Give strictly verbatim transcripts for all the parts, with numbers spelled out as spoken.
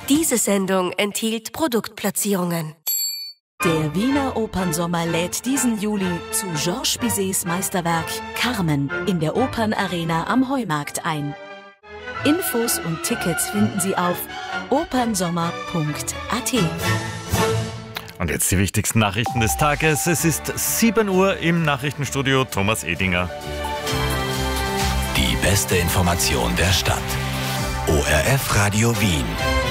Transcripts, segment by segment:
Diese Sendung enthielt Produktplatzierungen. Der Wiener Opernsommer lädt diesen Juli zu Georges Bizets Meisterwerk Carmen in der Opernarena am Heumarkt ein. Infos und Tickets finden Sie auf opernsommer punkt a t. Und jetzt die wichtigsten Nachrichten des Tages. Es ist sieben Uhr im Nachrichtenstudio. Thomas Edinger. Die beste Information der Stadt. O R F Radio Wien.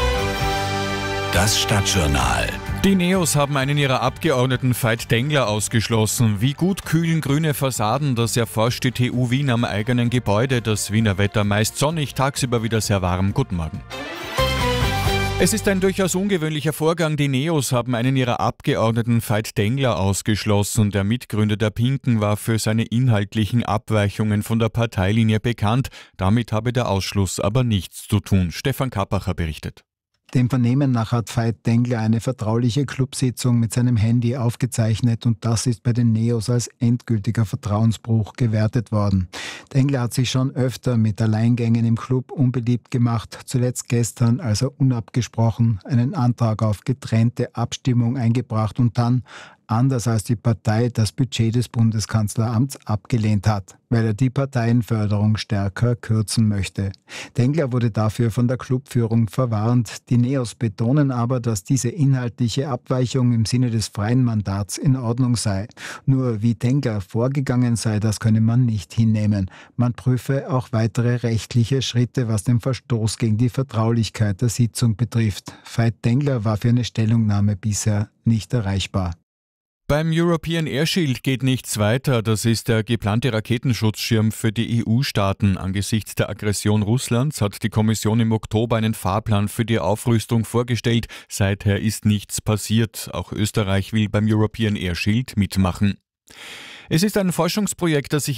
Das Stadtjournal. Die Neos haben einen ihrer Abgeordneten Veit Dengler ausgeschlossen. Wie gut kühlen grüne Fassaden, das erforscht die T U Wien am eigenen Gebäude. Das Wiener Wetter meist sonnig, tagsüber wieder sehr warm. Guten Morgen. Es ist ein durchaus ungewöhnlicher Vorgang. Die Neos haben einen ihrer Abgeordneten Veit Dengler ausgeschlossen. Der Mitgründer der Pinken war für seine inhaltlichen Abweichungen von der Parteilinie bekannt. Damit habe der Ausschluss aber nichts zu tun. Stefan Kappacher berichtet. Dem Vernehmen nach hat Veit Dengler eine vertrauliche Clubsitzung mit seinem Handy aufgezeichnet und das ist bei den Neos als endgültiger Vertrauensbruch gewertet worden. Dengler hat sich schon öfter mit Alleingängen im Club unbeliebt gemacht, zuletzt gestern, als er unabgesprochen einen Antrag auf getrennte Abstimmung eingebracht und dann, anders als die Partei, das Budget des Bundeskanzleramts abgelehnt hat, weil er die Parteienförderung stärker kürzen möchte. Dengler wurde dafür von der Clubführung verwarnt. Die Neos betonen aber, dass diese inhaltliche Abweichung im Sinne des freien Mandats in Ordnung sei. Nur wie Dengler vorgegangen sei, das könne man nicht hinnehmen. Man prüfe auch weitere rechtliche Schritte, was den Verstoß gegen die Vertraulichkeit der Sitzung betrifft. Veit Dengler war für eine Stellungnahme bisher nicht erreichbar. Beim European Air Shield geht nichts weiter. Das ist der geplante Raketenschutzschirm für die E U-Staaten. Angesichts der Aggression Russlands hat die Kommission im Oktober einen Fahrplan für die Aufrüstung vorgestellt. Seither ist nichts passiert. Auch Österreich will beim European Air Shield mitmachen. Es ist ein Forschungsprojekt, das sich